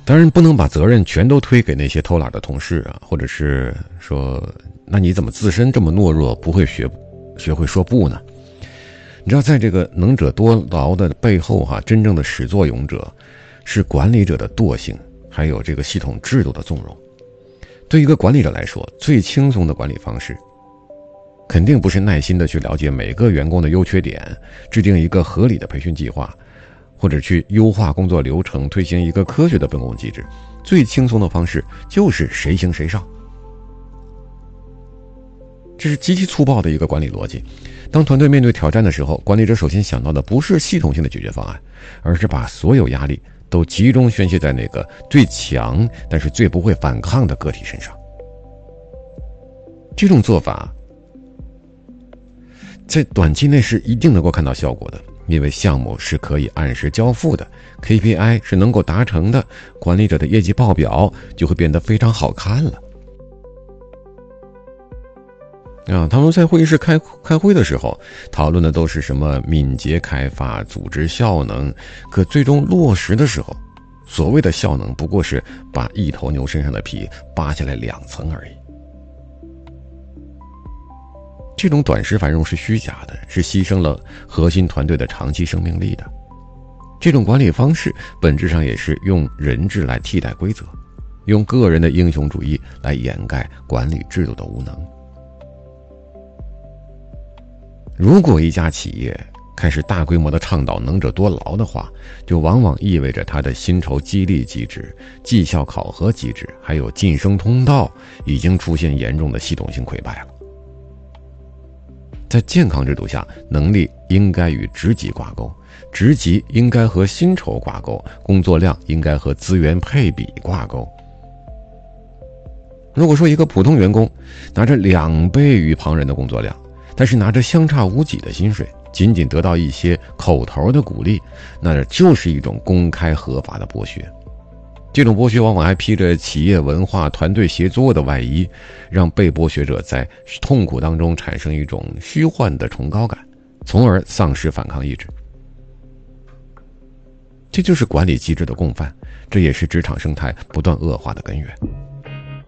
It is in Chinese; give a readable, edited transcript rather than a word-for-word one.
当然不能把责任全都推给那些偷懒的同事啊，或者是说，那你怎么自身这么懦弱，不会学会说不呢？你知道，在这个能者多劳的背后真正的始作俑者是管理者的惰性，还有这个系统制度的纵容。对一个管理者来说，最轻松的管理方式肯定不是耐心的去了解每个员工的优缺点，制定一个合理的培训计划，或者去优化工作流程，推行一个科学的分工机制。最轻松的方式就是谁行谁上。这是极其粗暴的一个管理逻辑。当团队面对挑战的时候，管理者首先想到的不是系统性的解决方案，而是把所有压力都集中宣泄在那个最强但是最不会反抗的个体身上。这种做法在短期内是一定能够看到效果的，因为项目是可以按时交付的， KPI 是能够达成的，管理者的业绩报表就会变得非常好看了。他们在会议室开会的时候讨论的都是什么敏捷开发、组织效能，可最终落实的时候，所谓的效能不过是把一头牛身上的皮扒下来2层而已。这种短时繁荣是虚假的，是牺牲了核心团队的长期生命力的。这种管理方式本质上也是用人治来替代规则，用个人的英雄主义来掩盖管理制度的无能。如果一家企业开始大规模的倡导能者多劳的话，就往往意味着它的薪酬激励机制、绩效考核机制还有晋升通道已经出现严重的系统性溃败了。在健康制度下，能力应该与职级挂钩，职级应该和薪酬挂钩，工作量应该和资源配比挂钩。如果说一个普通员工拿着2倍于旁人的工作量，但是拿着相差无几的薪水，仅仅得到一些口头的鼓励，那就是一种公开合法的剥削。这种剥削往往还披着企业文化、团队协作的外衣，让被剥削者在痛苦当中产生一种虚幻的崇高感，从而丧失反抗意志。这就是管理机制的共犯，这也是职场生态不断恶化的根源。